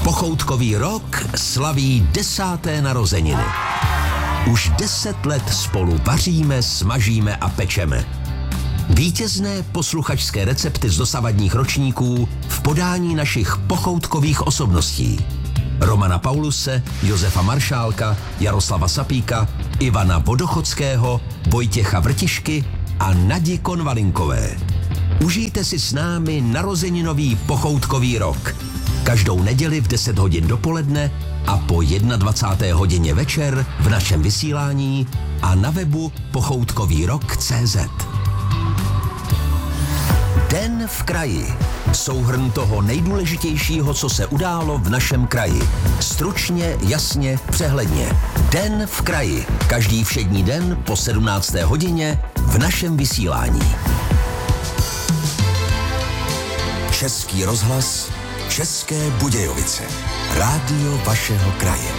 Pochoutkový rok slaví 10. narozeniny. Už 10 let spolu vaříme, smažíme a pečeme. Vítězné posluchačské recepty z dosavadních ročníků v podání našich pochoutkových osobností. Romana Pauluse, Josefa Maršálka, Jaroslava Sapíka, Ivana Vodochodského, Vojtěcha Vrtišky a Nadi Konvalinkové. Užijte si s námi narozeninový pochoutkový rok. Každou neděli v 10 hodin dopoledne a po 21. hodině večer v našem vysílání a na webu pochoutkovýrok.cz. Den v kraji. Souhrn toho nejdůležitějšího, co se událo v našem kraji. Stručně, jasně, přehledně. Den v kraji. Každý všední den po 17. hodině v našem vysílání. Český rozhlas, České Budějovice. Rádio vašeho kraje.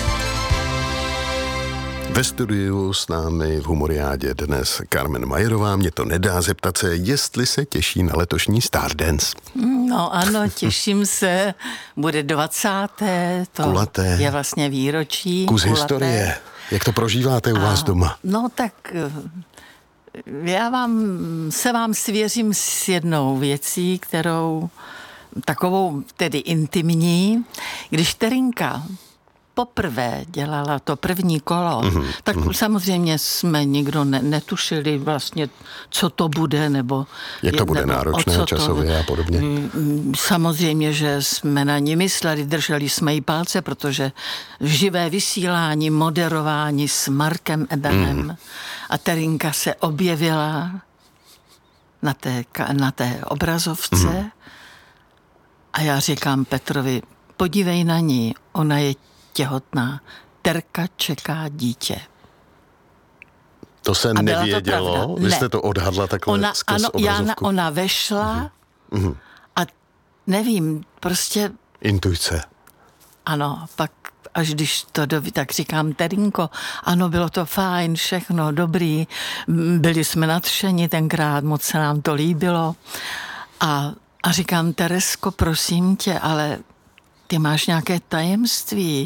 Ve studiu s námi v Humoriádě dnes Carmen Majerová. Mě to nedá zeptat se, jestli se těší na letošní Stardance. No ano, těším se. Bude 20. To kulaté. Je vlastně výročí. Kus historie. Jak to prožíváte u vás doma? No tak já se vám svěřím s jednou věcí, kterou takovou tedy intimní. Když Terinka poprvé dělala to první kolo, tak samozřejmě jsme nikdo netušili vlastně, co to bude, nebo jak to bude náročné časově a podobně. Samozřejmě, že jsme na ní mysleli, drželi jsme jí palce, protože živé vysílání, moderování s Markem Ebenem a Terinka se objevila na té obrazovce a já říkám Petrovi, podívej na ní, ona je těhotná. Terka čeká dítě. To se nevědělo? Vy jste to odhadla takhle skrz obrazovku? Ona vešla a nevím, prostě... Intuice. Ano, pak až když to doví, tak říkám, Terinko, ano, bylo to fajn, všechno dobrý, byli jsme nadšeni tenkrát, moc se nám to líbilo. A říkám, Teresko, prosím tě, ale ty máš nějaké tajemství.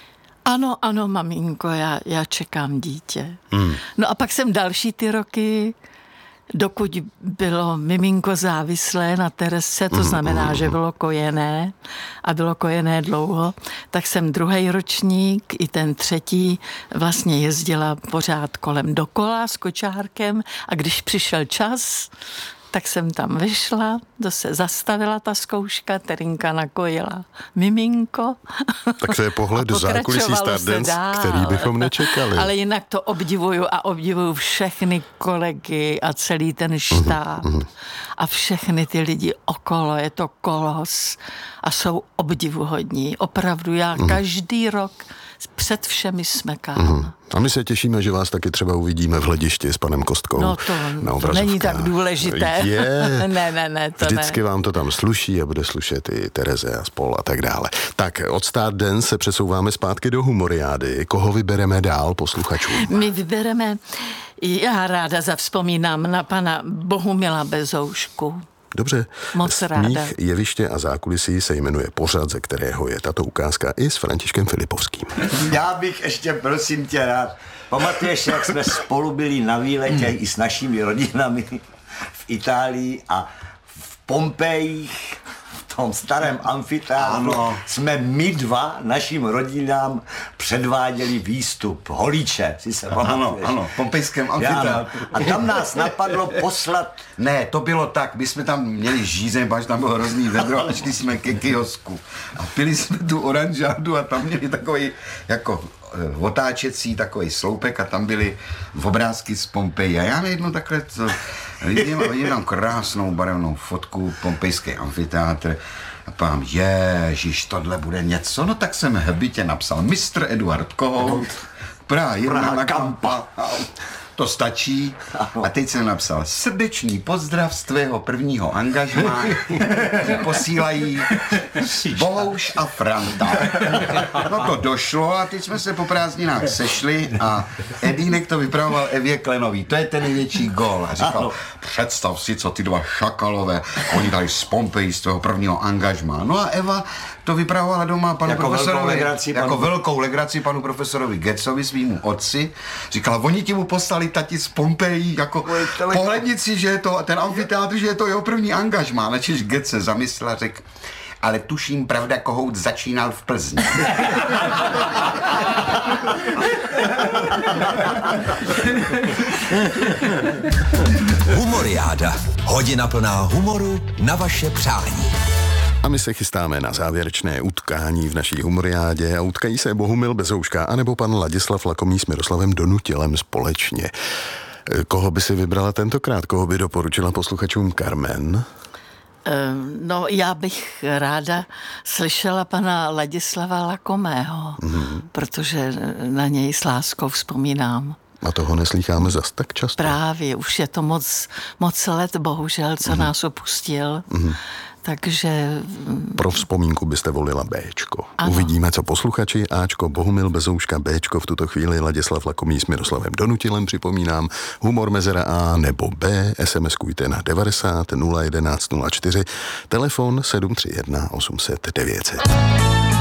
Ano, maminko, já čekám dítě. No a pak jsem další ty roky, dokud bylo miminko závislé na Teresce, to znamená, že bylo kojené a bylo kojené dlouho, tak jsem druhý ročník i ten třetí vlastně jezdila pořád kolem dokola s kočárkem a když přišel čas, tak jsem tam vyšla, to se zastavila ta zkouška, Terinka nakojila miminko. Tak to je pohled do zákulisí Stardance, který bychom nečekali. Ale jinak to obdivuju všechny kolegy a celý ten štáb a všechny ty lidi okolo, je to kolos a jsou obdivuhodní. Opravdu já každý rok před všemi smekám. A my se těšíme, že vás taky třeba uvidíme v Hledišti s panem Kostkou. No to není tak důležité. Ne, to vždycky ne. Vám to tam sluší a bude slušet i Tereze a spol a tak dále. Tak od Stardance se přesouváme zpátky do Humoriády. Koho vybereme dál posluchačům? My vybereme, já ráda zavzpomínám na pana Bohumila Bezoušku. Dobře. Moc ráda. Smích, jeviště a zákulisí se jmenuje pořad, ze kterého je tato ukázka i s Františkem Filipovským. Já bych ještě, prosím tě, rád. Pamatuješ, jak jsme spolu byli na výletě i s našimi rodinami v Itálii a v Pompejích, v tom starém amfiteátru, jsme my dva našim rodinám předváděli výstup Holíče, si se pamatuješ? Ano, v pompejském amfiteátru. A tam nás napadlo poslat... Ne, to bylo tak, my jsme tam měli žízeň, až tam bylo hrozný vedro a šli jsme ke kiosku. A pili jsme tu oranžádu a tam měli takový jako otáčecí takový sloupek a tam byly obrázky z Pompeji. A já najednou takhle vidím tam krásnou barevnou fotku pompejský amfiteátr a pám, ježiš, tohle bude něco. No tak jsem hbitě napsal Mistr Eduard Kohout, Praha 1 na Kampa. to stačí. A teď jsem napsal srdečný pozdrav z tvého prvního angažmá. Posílají Bohouš a Franta. No to došlo a teď jsme se po prázdninách sešli a Edínek to vypravoval Evě Klenový. To je ten největší gól. A říkal, představ si, co ty dva šakalové, oni dali z Pompeji z tvého prvního angažmá. No a Eva to vypravovala doma panu jako profesorovi, velkou legraci panu profesorovi Getzovi, svýmu otci. Říkala, oni ti mu poslali tati z Pompeji, jako pohlednit si, že je to ten amfiteátr, že je to jeho první angažmá. Načež Getz se zamyslel a řekl, ale tuším, pravda, Kohout začínal v Plzni. Humoriáda. Hodina plná humoru na vaše přání. A my se chystáme na závěrečné utkání v naší humoriádě a utkají se Bohumil Bezouška anebo pan Ladislav Lakomý s Miroslavem Donutilem společně. Koho by si vybrala tentokrát? Koho by doporučila posluchačům Carmen? No, já bych ráda slyšela pana Ladislava Lakomého, protože na něj s láskou vzpomínám. A toho neslýcháme zas tak často. Právě, už je to moc let, bohužel, co nás opustil. Takže... Pro vzpomínku byste volila Béčko. Ano. Uvidíme, co posluchači. Áčko, Bohumil Bezouška, Béčko, v tuto chvíli Ladislav Lakomý s Miroslavem Donutilem, připomínám, humor mezera A nebo B, SMS-kujte na 90 011 04, telefon 731 800 900.